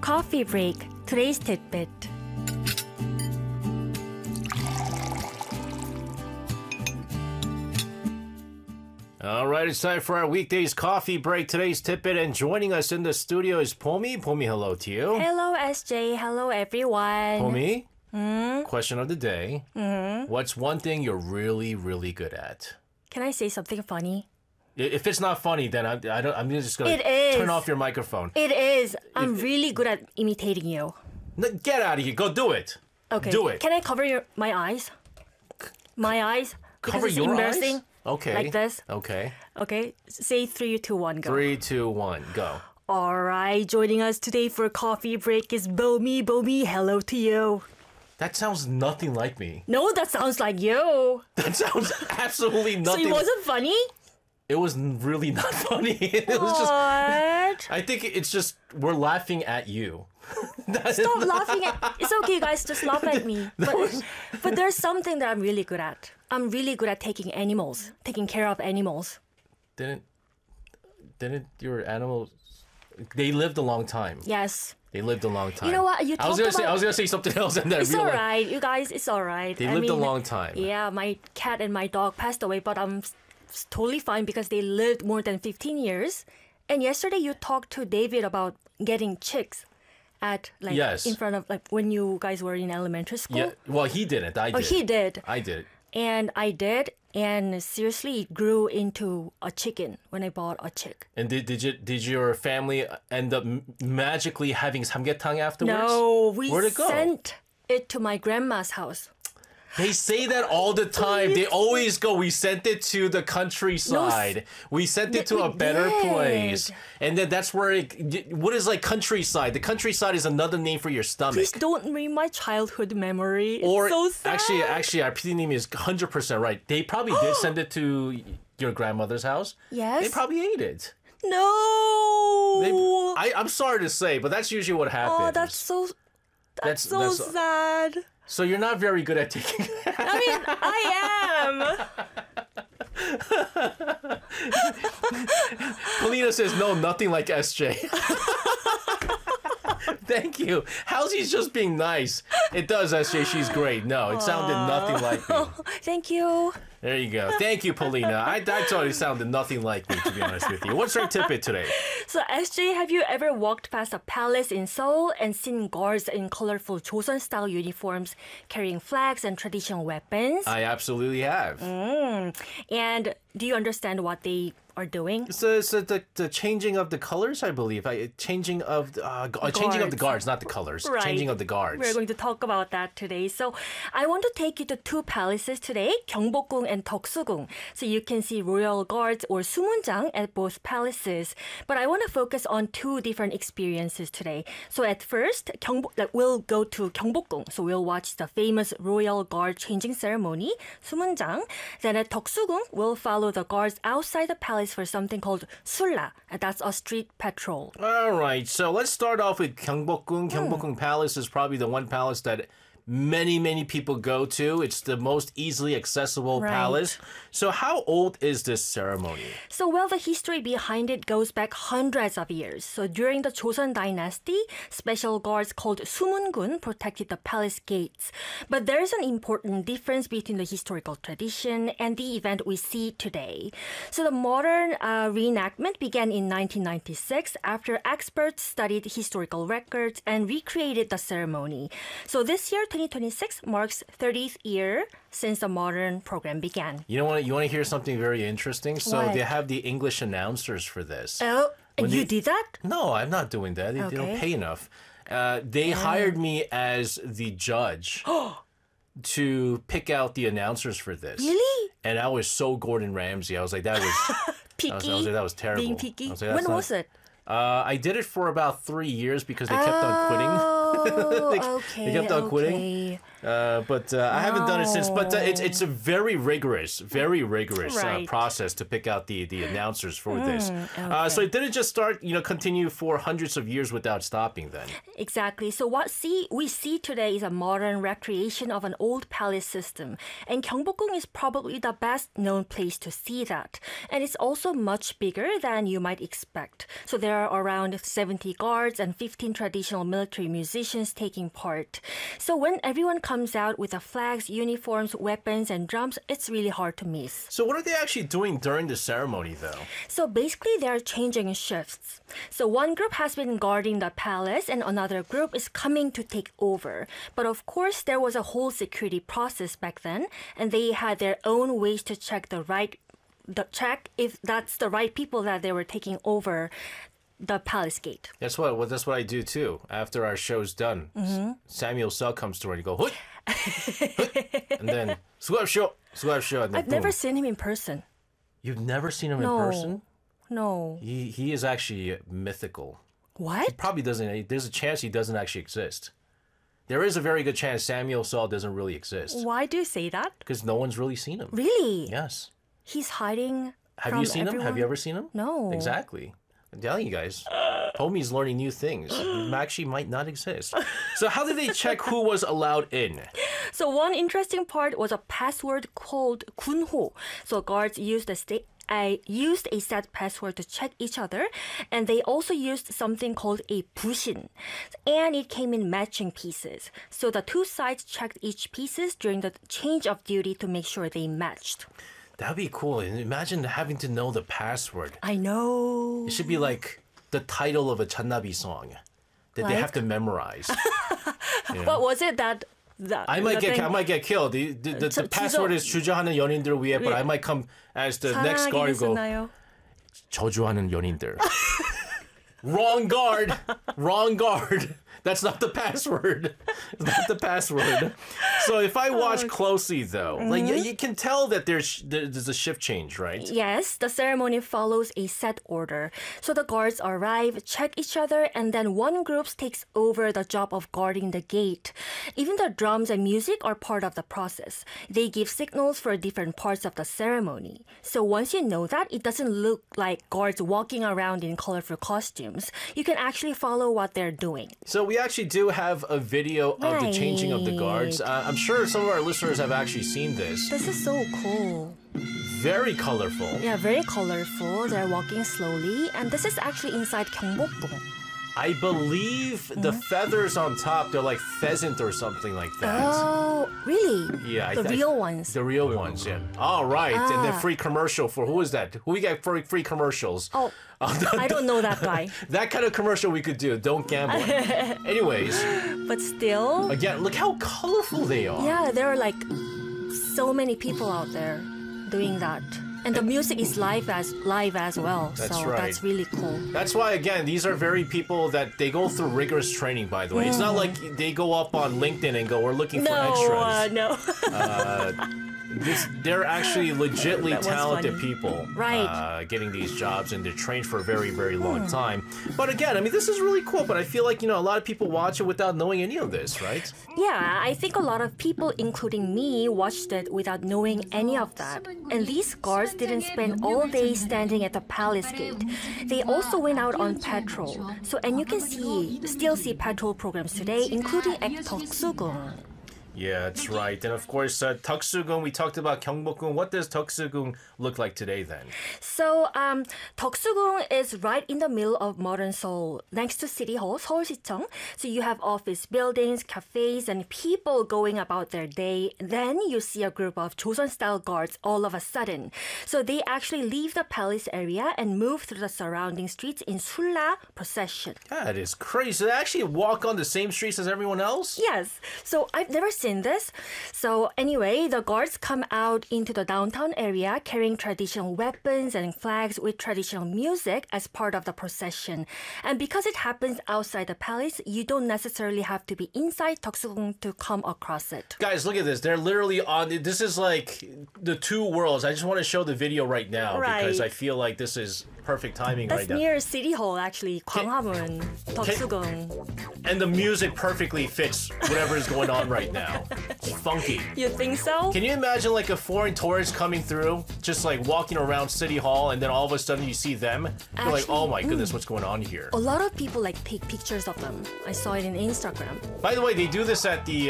Coffee break. Today's tidbit. All right, it's time for our weekdays coffee break. Today's tidbit, and joining us in the studio is Pomi. Pomi, hello to you. Hello, SJ. Hello, everyone. Pomi, question of the day. What's one thing you're really, really good at? Can I say something funny? If it's not funny, then I'm just going It to is. turn off your microphone. It is. I'm really good at imitating you. No, get out of here. Go do it. Okay. Do it. Can I cover my eyes? My eyes? Because Cover it's your embarrassing. eyes? Okay. Like this. Okay. Okay. Say 3, 2, 1, go. 3, 2, 1, go. All right. Joining us today for a coffee break is Bomi. Bomi, hello to you. That sounds nothing like me. No, that sounds like you. That sounds absolutely So nothing. it wasn't funny? It was really not funny. It was just. What? I think it's just we're laughing at you. Stop laughing at. It's okay, guys. Just laugh at me. But there's something that I'm really good at. I'm really good at taking care of animals. Didn't your animals? They lived a long time. Yes. They lived a long time. You know what? I was gonna say something else, and then It's I realized alright, you guys. It's alright. they lived a long time. Yeah, my cat and my dog passed away, but I'm totally fine because they lived more than 15 years. And yesterday you talked to David about getting chicks at Yes. in front of when you guys were in elementary school. Yeah. Well, he didn't. I did. Oh, he did. I did. And I did, and seriously, it grew into a chicken when I bought a chick. And did your family end up magically having samgyetang afterwards? No, we Where'd it go? sent it to my grandma's house. They say that all the time. They always go, we sent it to the countryside. We sent it to we a better did. place. And then that's where what is like countryside? The countryside is another name for your stomach. Please don't ruin my childhood memory. Or it's so sad. actually, our PD name is 100% right. They probably did send it to your grandmother's house. Yes. They probably ate it. No. I'm sorry to say, but that's usually what happens. Oh, that's so sad. So you're not very good at taking. I mean, I am. Polina says no, nothing like SJ. Thank you. How's just being nice? It does, SJ. She's great. No, it sounded nothing like me. Thank you. There you go. Thank you, Polina. I thought it sounded nothing like me, to be honest with you. What's our tidbit today? So, SJ, have you ever walked past a palace in Seoul and seen guards in colorful Joseon-style uniforms carrying flags and traditional weapons? I absolutely have. And do you understand what they are doing? So the changing of the colors, I believe. Changing of the guards, not the colors. Right. Changing of the guards. We're going to talk about that today. So I want to take you to two palaces today, Gyeongbokgung and Deoksugung. So you can see royal guards or sumunjang at both palaces. But I want to focus on two different experiences today. So at first, we'll go to Gyeongbokgung. So we'll watch the famous royal guard changing ceremony, sumunjang. Then at Deoksugung, we'll follow the guards outside the palace for something called Sulla. And that's a street patrol. All right, so let's start off with Gyeongbokgung. Gyeongbokgung Palace is probably the one palace that many people go to. It's the most easily accessible Right. palace. So how old is this ceremony? So, well, the history behind it goes back hundreds of years. So, during the Joseon dynasty, special guards called Sumungun protected the palace gates. But there's an important difference between the historical tradition and the event we see today. So, the modern reenactment began in 1996 after experts studied historical records and recreated the ceremony. So, this year, 2026 marks 30th year since the modern program began. You want to hear something very interesting? So What? they have the English announcers for this. Oh, When and you they- did that? No, I'm not doing that. They don't Okay. pay enough. They hired me as the judge to pick out the announcers for this. Really? And I was so Gordon Ramsay. I was like, that was Picky? that was terrible. Being picky? I was like, that's When not- was it? I did it for about 3 years because they kept on quitting. Oh, okay. They kept on quitting. Okay. But I haven't done it since. But it's a very rigorous Right. process to pick out the announcers for this. okay. So it didn't just start, continue for hundreds of years without stopping. Then Exactly. So what we see today is a modern recreation of an old palace system. And Gyeongbokgung is probably the best known place to see that. And it's also much bigger than you might expect. So there are around 70 guards and 15 traditional military musicians taking part. So when everyone comes out with the flags, uniforms, weapons, and drums, it's really hard to miss. so what are they actually doing during the ceremony, though? So basically, they're changing shifts. So one group has been guarding the palace and another group is coming to take over. But of course, there was a whole security process back then, and they had their own ways to check check if that's the right people that they were taking over the palace gate. That's what I do too. After our show's done, Samuel Sell comes through and you go, "Hoot!" and then 수고하십시오, and then I've never boom. seen him in person. You've never seen him No. in person? No. He is actually mythical. What? Probably doesn't. There's a chance he doesn't actually exist. There is a very good chance Samuel Saul doesn't really exist Why do you say that? because no one's really seen him. Really? Yes. He's hiding Have from you seen him? Have you everyone? ever seen him? No. Exactly. I'm telling you guys, Homie's learning new things. He actually might not exist. So how did they check who was allowed in? So one interesting part was a password called 군호. So guards used a set password to check each other, and they also used something called a 부신, and it came in matching pieces. So the two sides checked each pieces during the change of duty to make sure they matched. That'd be cool. And imagine having to know the password. I know. It should be like the title of a Channabi song that they have to memorize. What was it that? I might get killed. The password is 주저하는 연인들을 위해, but I might come as the next guard and go 있었나요? 저주하는 연인들. Wrong guard. Wrong guard. That's not the password. It's not the password. So if I watch closely, though, like you can tell that there's a shift change, right? Yes, the ceremony follows a set order. So the guards arrive, check each other, and then one group takes over the job of guarding the gate. Even the drums and music are part of the process. They give signals for different parts of the ceremony. So once you know that, it doesn't look like guards walking around in colorful costumes. You can actually follow what they're doing. So we actually do have a video of the changing of the guards. Right. I'm sure some of our listeners have actually seen this. This is so cool. Very colorful. Yeah, very colorful. They're walking slowly, and this is actually inside Gyeongbokgung. I believe the feathers on top, they're like pheasant or something like that. Oh, really? Yeah, The real ones. The real ones, yeah. All right, and then free commercial for who is that? Who we got for free commercials? Oh, I don't know that guy. That kind of commercial we could do. Don't gamble. Anyways, But still, again, look how colorful they are. yeah, there are like so many people out there doing that. And the music is live as well. That's so right. that's really cool. That's why, again, these are very people that they go through rigorous training, by the way. It's not like they go up on LinkedIn and go, we're looking for extras. No. They're actually legitly That was talented funny. people Right. getting these jobs, and they're trained for a very, very long time. But again, I mean, this is really cool, but I feel like, a lot of people watch it without knowing any of this, right? Yeah, I think a lot of people, including me, watched it without knowing any of that. And these guards didn't spend all day standing at the palace gate. They also went out on patrol. So, and you can still see patrol programs today, including at Deoksugung. Yeah, that's right. And of course, Deoksugung, we talked about Gyeongbokgung. What does Deoksugung look like today then? So, Deoksugung is right in the middle of modern Seoul, next to City Hall, 서울시청. So you have office buildings, cafes, and people going about their day. Then you see a group of Joseon-style guards all of a sudden. So they actually leave the palace area and move through the surrounding streets in Sulla procession. That is crazy. So they actually walk on the same streets as everyone else? Yes. So I've never seen this. So anyway, the guards come out into the downtown area carrying traditional weapons and flags with traditional music as part of the procession. And because it happens outside the palace, you don't necessarily have to be inside Deoksugung to come across it. Guys, look at this. They're literally on. This is like the two worlds. I just want to show the video right now because Right. I feel like this is perfect timing That's right now. near City Hall, actually. 광화문, 덕수궁. And the music perfectly fits whatever is going on right now. It's funky. You think so? Can you imagine like a foreign tourist coming through, just like walking around City Hall, and then all of a sudden you see them? You're like, oh my goodness, what's going on here? A lot of people like take pictures of them. I saw it in Instagram. By the way, they do this at the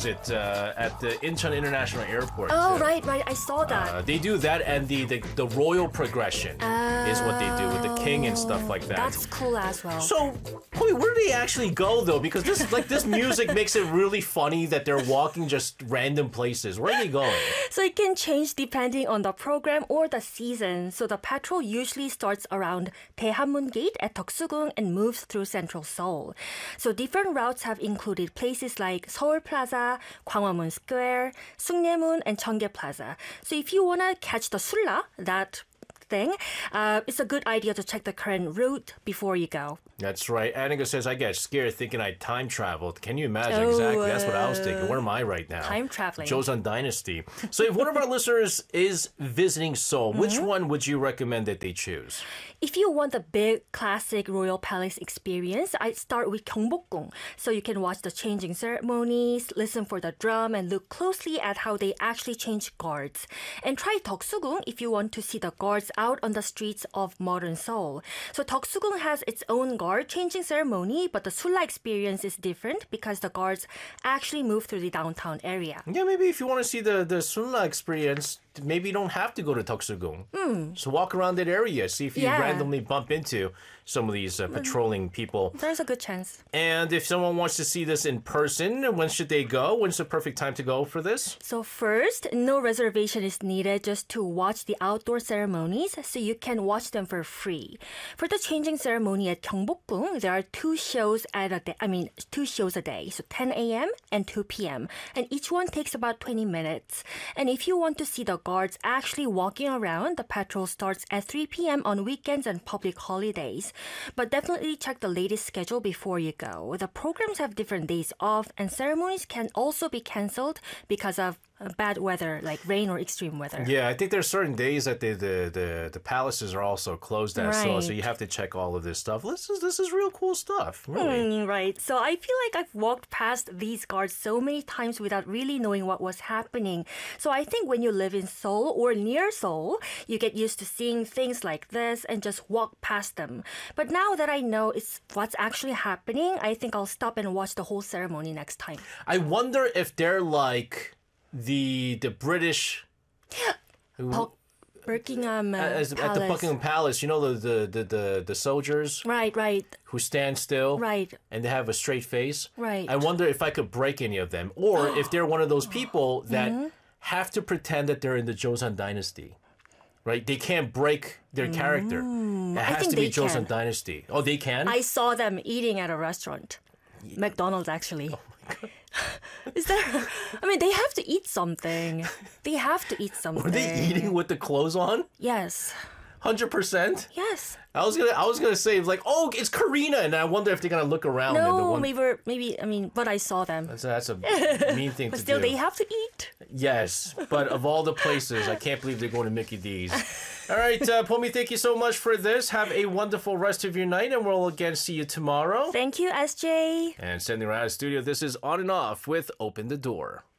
at the Incheon International Airport. Oh, too. right. I saw that. They do that, and the royal progression is what they do with the king and stuff like that. That's cool as well. So, wait, where do they actually go though? Because this music makes it really funny that they're walking just random places. Where are they going? So it can change depending on the program or the season. So the patrol usually starts around Daehanmun Gate at Deoksugung and moves through central Seoul. So different routes have included places like Seoul Plaza, Gwanghwamun Square, Sungnaemun, and Cheonggye Plaza. So if you want to catch the Sulla, that thing, it's a good idea to check the current route before you go. That's right. Annika says, I get scared thinking I time traveled. Can you imagine? Exactly. That's what I was thinking. Where am I right now? Time traveling. Joseon Dynasty. So if one of our listeners is visiting Seoul, which one would you recommend that they choose? If you want the big classic royal palace experience, I'd start with Gyeongbokgung. So you can watch the changing ceremonies, listen for the drum, and look closely at how they actually change guards. And try Deoksugung if you want to see the guards out on the streets of modern Seoul. So Deoksugung has its own guard changing ceremony, but the Sulla experience is different because the guards actually move through the downtown area. Yeah, maybe if you want to see the Sulla experience, maybe you don't have to go to Deoksugung. So walk around that area, see if you randomly bump into some of these patrolling people. There's a good chance. And if someone wants to see this in person, when should they go? When's the perfect time to go for this? So first, no reservation is needed just to watch the outdoor ceremonies, so you can watch them for free. For the changing ceremony at Gyeongbokgung, there are two shows a day, so 10 a.m. and 2 p.m. And each one takes about 20 minutes. And if you want to see the guards actually walking around, the patrol starts at 3 p.m. on weekends and public holidays. But definitely check the latest schedule before you go. The programs have different days off, and ceremonies can also be cancelled because of bad weather, like rain or extreme weather. Yeah, I think there's certain days that the palaces are also closed as well, so you have to check all of this stuff. This is real cool stuff, really. Right. So I feel like I've walked past these guards so many times without really knowing what was happening. So I think when you live in Seoul or near Seoul, you get used to seeing things like this and just walk past them. But now that I know it's what's actually happening, I think I'll stop and watch the whole ceremony next time. I wonder if they're like the British Buckingham at the Palace. Buckingham Palace, you know the soldiers Right. who stand still, Right. and they have a straight face. Right. I wonder if I could break any of them, or if they're one of those people that have to pretend that they're in the Joseon Dynasty. Right? They can't break their character. It has think to be they Joseon can. Dynasty. Oh, they can? I saw them eating at a restaurant. McDonald's, actually. Is there? I mean, they have to eat something. They have to eat something. Were they eating with the clothes on? Yes. 100%? Yes. I was gonna say like, oh, it's Karina, and I wonder if they're gonna look around. and the No, one... but I saw them. That's a mean thing But to still, do. they have to eat. Yes, but of all the places, I can't believe they're going to Mickey D's. All right, Pomi, thank you so much for this. Have a wonderful rest of your night, and we'll again see you tomorrow. Thank you, SJ. And sending around the studio, this is On and Off with Open the Door.